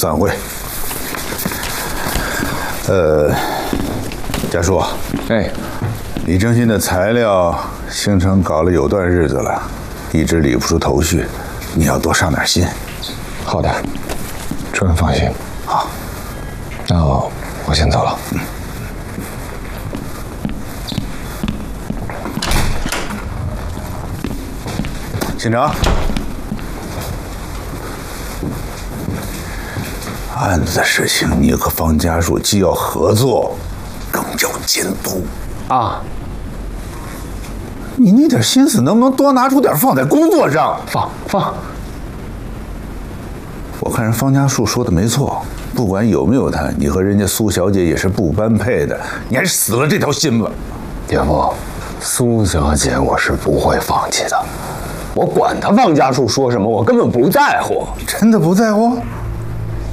散会。家叔， 哎， 李正新的材料行程搞了有段日子了，一直理不出头绪，你要多上点心。 好的，主任放心。 好， 那我先走了。 县长，案子的事情，你和方家树既要合作，更要监督啊！ 你那点心思能不能多拿出点放在工作上？ 放。 我看人方家树说的没错，不管有没有他，你和人家苏小姐也是不般配的，你还是死了这条心吧。 岳父，苏小姐我是不会放弃的，我管他方家树说什么，我根本不在乎。 真的不在乎？